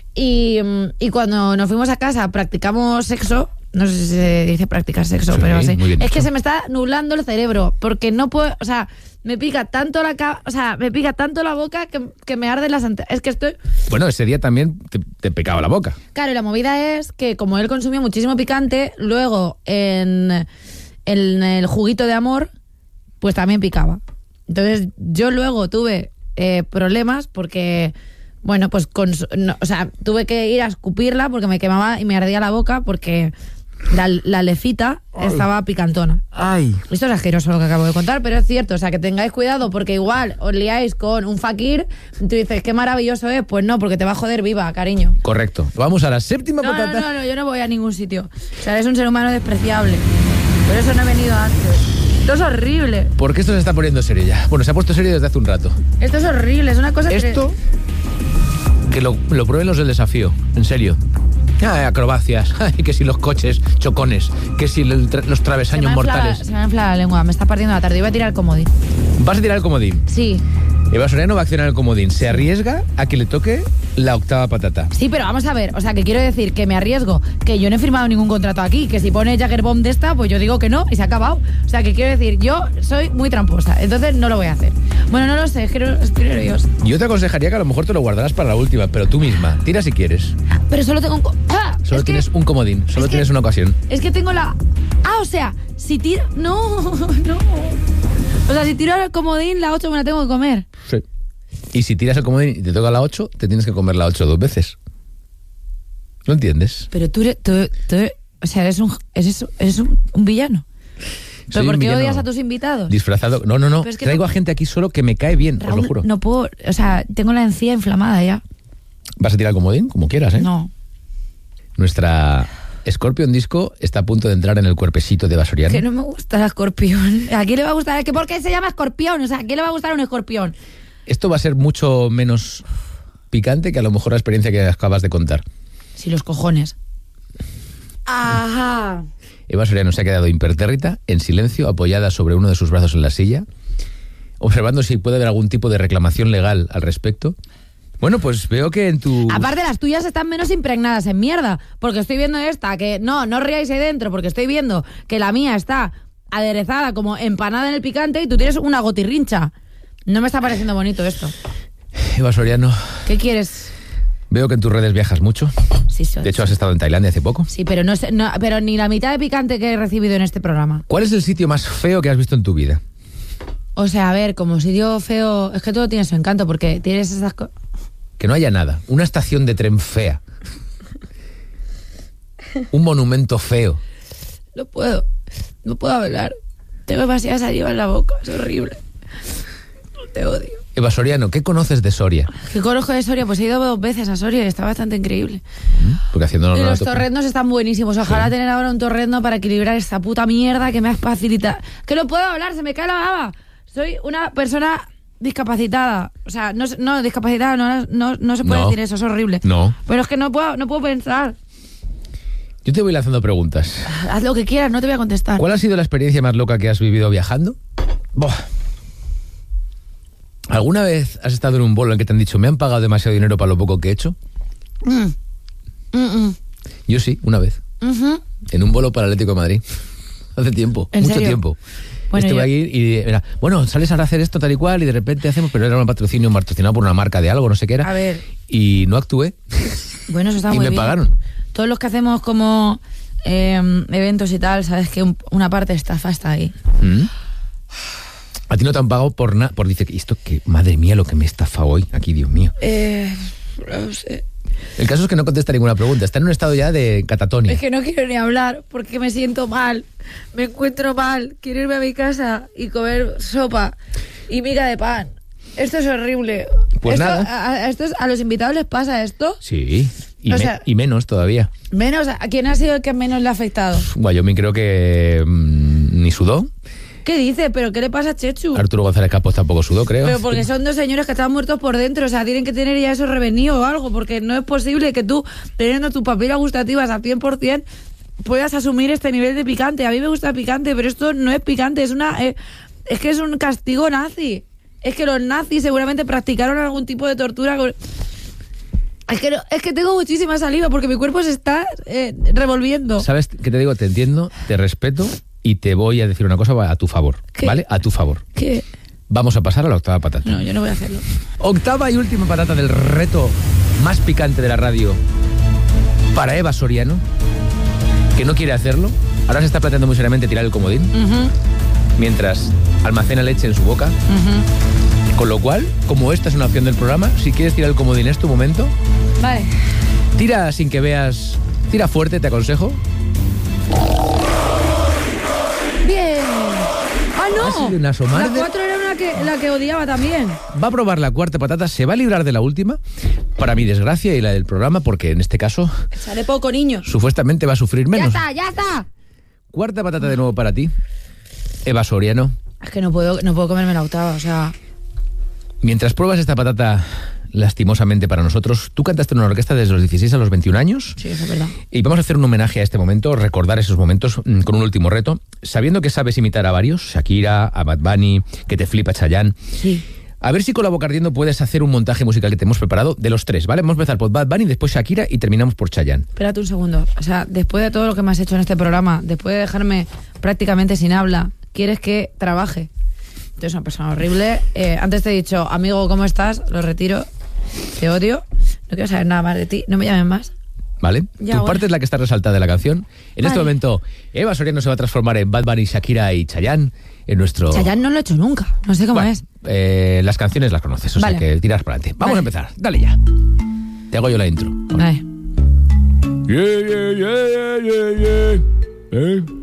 Y, y cuando nos fuimos a casa practicamos sexo, no sé si se dice practicar sexo, sí, pero sí. Es dicho. Que se me está nublando el cerebro, porque no puedo, o sea, me pica tanto la ca- o sea, me pica tanto la boca que, que me arden las antenas. Es que estoy... Bueno, ese día también te, te picaba la boca. Claro, y la movida es que como él consumió muchísimo picante, luego en, en el juguito de amor, pues también picaba. Entonces yo luego tuve eh, problemas porque... Bueno, pues con, no, o sea, tuve que ir a escupirla porque me quemaba y me ardía la boca porque la, la lecita estaba picantona. Ay. Esto es asqueroso lo que acabo de contar, pero es cierto, o sea, que tengáis cuidado porque igual os liáis con un fakir y tú dices, qué maravilloso es, pues no, porque te va a joder viva, cariño. Correcto. Vamos a la séptima no, patata. No, no, no, yo no voy a ningún sitio. O sea, eres un ser humano despreciable. Por eso no he venido antes. Esto es horrible. ¿Por qué esto se está poniendo serio ya? Bueno, se ha puesto serio desde hace un rato. Esto es horrible, es una cosa Esto... que... Que lo, lo prueben los del desafío, en serio. Ay, acrobacias, ay, que si los coches, chocones, que si el tra- los travesaños se mortales. Se me ha inflado la lengua, me está partiendo la tarde. Iba a tirar el comodín. ¿Vas a tirar el comodín? Sí. Eva Soriano va a accionar el comodín. Se arriesga a que le toque la octava patata. Sí, pero vamos a ver, o sea, que quiero decir que me arriesgo, que yo no he firmado ningún contrato aquí, que si pone Jagger Bomb de esta, pues yo digo que no y se ha acabado. O sea, que quiero decir, yo soy muy tramposa, entonces no lo voy a hacer. Bueno, no lo sé, es que no, estoy nerviosa. Yo te aconsejaría que a lo mejor te lo guardarás para la última, pero tú misma, tira si quieres. Pero solo tengo un... Co- ¡Ah! Solo es tienes que, un comodín, solo es tienes que, una ocasión. Es que tengo la... Ah, o sea, si tiro... No, no. O sea, si tiro el comodín, la ocho me la tengo que comer. Sí. Y si tiras el comodín y te toca la ocho, te tienes que comer la ocho dos veces. ¿Lo entiendes? Pero tú, tú, tú o sea, eres un, eres, eres un, un villano. ¿Pero por qué odias a tus invitados? Disfrazado. No, no, no. Es que Traigo no, a gente aquí solo que me cae bien, Raúl, os lo juro. No puedo, o sea, tengo la encía inflamada ya. ¿Vas a tirar el comodín? Como quieras, ¿eh? No. Nuestra Scorpion Disco está a punto de entrar en el cuerpecito de Eva Soriano. Que no me gusta el escorpión. ¿A quién le va a gustar? ¿Por qué se llama escorpión? O sea, ¿a quién le va a gustar un escorpión? Esto va a ser mucho menos picante que a lo mejor la experiencia que acabas de contar. Sí, los cojones. Ajá. Eva Soriano se ha quedado impertérrita, en silencio, apoyada sobre uno de sus brazos en la silla, observando si puede haber algún tipo de reclamación legal al respecto. Bueno, pues veo que en tu... Aparte, las tuyas están menos impregnadas en mierda, porque estoy viendo esta, que no, no os riáis ahí dentro, porque estoy viendo que la mía está aderezada como empanada en el picante y tú tienes una gotirrincha. No me está pareciendo bonito esto. Eva Soriano... ¿Qué quieres? Veo que en tus redes viajas mucho. Sí, soy. De hecho, has estado en Tailandia hace poco. Sí, pero no, sé, no, pero ni la mitad de picante que he recibido en este programa. ¿Cuál es el sitio más feo que has visto en tu vida? O sea, a ver, como sitio feo... Es que todo tiene su encanto, porque tienes esas cosas... Que no haya nada. Una estación de tren fea. Un monumento feo. No puedo. No puedo hablar. Tengo demasiada saliva en la boca. Es horrible. Te odio. Eva Soriano, ¿qué conoces de Soria? ¿Qué conozco de Soria? Pues he ido dos veces a Soria y está bastante increíble. Porque haciendo Y los torrendos están buenísimos. Ojalá Sí. tener ahora un torrendo para equilibrar esta puta mierda que me has facilitado. Que no puedo hablar, se me cae la baba. Soy una persona discapacitada. O sea, no, no discapacitada, no, no, no se puede No. decir eso, es horrible. No. Pero es que no puedo, no puedo pensar. Yo te voy lanzando preguntas. Haz lo que quieras, no te voy a contestar. ¿Cuál ha sido la experiencia más loca que has vivido viajando? Buah. ¿Alguna vez has estado en un vuelo en que te han dicho me han pagado demasiado dinero para lo poco que he hecho? Mm. Mm, mm. Yo sí, una vez. Ujú. En un vuelo para el Atlético de Madrid. Hace tiempo, ¿En mucho serio? tiempo. Bueno, Estuve yo- aquí y era, bueno, sales a hacer esto tal y cual y de repente hacemos, pero era un patrocinio patrocinado por una marca de algo, no sé qué era. A ver. Y no actué. Bueno, eso está Y muy me bien. pagaron. Todos los que hacemos como eh, eventos y tal, sabes que un, una parte de estafa está ahí. ¿Mm? A ti no te han pagado por nada, por dice que esto que, madre mía, lo que me estafa hoy, aquí, Dios mío. Eh, no sé. El caso es que no contesta ninguna pregunta, está en un estado ya de catatonia. Es que no quiero ni hablar porque me siento mal, me encuentro mal, quiero irme a mi casa y comer sopa y miga de pan. Esto es horrible. Pues esto, nada. A, a, estos, ¿A los invitados les pasa esto? Sí, y, O me- sea- y menos todavía. Menos, ¿a quién ha sido el que menos le ha afectado? Wyoming creo que mmm, ni sudó. ¿Qué dice? ¿Pero qué le pasa a Chechu? Arturo González Campos tampoco sudó, creo. Pero porque son dos señores que están muertos por dentro, o sea, tienen que tener ya eso revenido o algo, porque no es posible que tú, teniendo tus papilas gustativas al cien por ciento, puedas asumir este nivel de picante. A mí me gusta picante, pero esto no es picante, es una eh, es que es un castigo nazi. Es que los nazis seguramente practicaron algún tipo de tortura con... Es que, no- es que tengo muchísima saliva porque mi cuerpo se está eh, revolviendo. ¿Sabes qué te digo? Te entiendo, te respeto y te voy a decir una cosa a tu favor, ¿Qué? ¿vale? A tu favor. ¿Qué? Vamos a pasar a la octava patata. No, yo no voy a hacerlo. Octava y última patata del reto más picante de la radio para Eva Soriano, que no quiere hacerlo. Ahora se está planteando muy seriamente tirar el comodín, Ujú, mientras almacena leche en su boca. ujú. Con lo cual, como esta es una opción del programa, si quieres tirar el comodín es tu momento. Vale. Tira sin que veas... Tira fuerte, te aconsejo. Bien. Ah, no. Ha sido una asomar La de- cuatro era una que, la que odiaba también. Va a probar la cuarta patata, se va a librar de la última, para mi desgracia y la del programa, porque en este caso, Sale poco, niño. supuestamente va a sufrir Ya menos. está, ya está. Cuarta patata de nuevo para ti, Eva Soriano. Es que no puedo, no puedo comerme la octava, o sea... Mientras pruebas esta patata lastimosamente para nosotros, tú cantaste en una orquesta desde los dieciséis a los veintiún años. Sí, eso es verdad. Y vamos a hacer un homenaje a este momento, recordar esos momentos mm, con un último reto, sabiendo que sabes imitar a varios, Shakira, a Bad Bunny, que te flipa Chayanne. Sí. A ver si con la boca ardiendo puedes hacer un montaje musical que te hemos preparado de los tres, ¿vale? Vamos a empezar por Bad Bunny, después Shakira y terminamos por Chayanne. Espérate un segundo. O sea, después de todo lo que me has hecho en este programa, después de dejarme prácticamente sin habla, ¿quieres que trabaje? Tú eres una persona horrible. Eh, antes te he dicho, amigo, ¿cómo estás? Lo retiro. Te odio. No quiero saber nada más de ti. No me llames más. ¿Vale? Ya, tu bueno. parte es la que está resaltada de la canción. En este Vale. momento, Eva Soriano se va a transformar en Bad Bunny, Shakira y Chayanne en nuestro... Chayanne no lo he hecho nunca. No sé cómo Bueno, es. eh, las canciones las conoces, o Vale. sea que tiras para adelante. Vamos Vale. a empezar. Dale ya. Te hago yo la intro. Vale. Yeah, yeah, yeah, yeah, yeah, yeah. Eh.